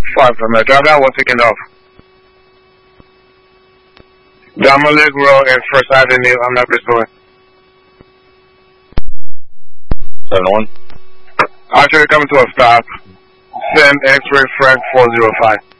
5 from there. Drive that one, taking off. Down Allegro and First Avenue, I'm not pursuing. 7-1. Archer coming to a stop. Send X-ray Frank 405.